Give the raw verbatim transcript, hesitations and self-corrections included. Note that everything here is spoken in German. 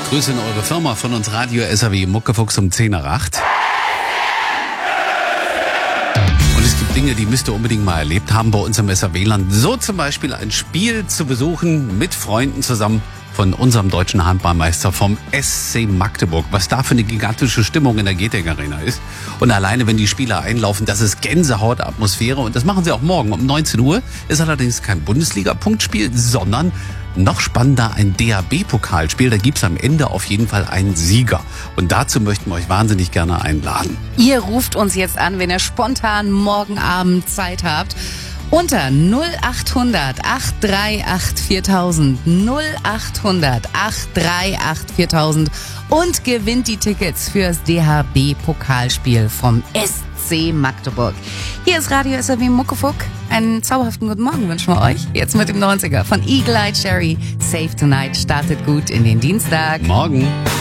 Grüße in eure Firma von uns Radio S R W Muckefuchs um zehn nach acht. Und es gibt Dinge, die müsst ihr unbedingt mal erlebt haben bei uns im S R W-Land. So zum Beispiel ein Spiel zu besuchen mit Freunden zusammen von unserem deutschen Handballmeister vom S C Magdeburg. Was da für eine gigantische Stimmung in der Getek Arena ist. Und alleine, wenn die Spieler einlaufen, das ist Gänsehaut-Atmosphäre. Und das machen sie auch morgen um neunzehn Uhr. Ist allerdings kein Bundesliga-Punktspiel, sondern noch spannender ein D H B-Pokalspiel. Da gibt's am Ende auf jeden Fall einen Sieger. Und dazu möchten wir euch wahnsinnig gerne einladen. Ihr ruft uns jetzt an, wenn ihr spontan morgen Abend Zeit habt. Unter null acht hundert acht drei acht viertausend, null acht hundert acht drei acht viertausend und gewinnt die Tickets fürs D H B-Pokalspiel vom S C Magdeburg. Hier ist Radio S R W Muckefuck. Einen zauberhaften guten Morgen wünschen wir euch. Jetzt mit dem neunziger von Eagle Eye Cherry. Save Tonight startet gut in den Dienstag. Morgen.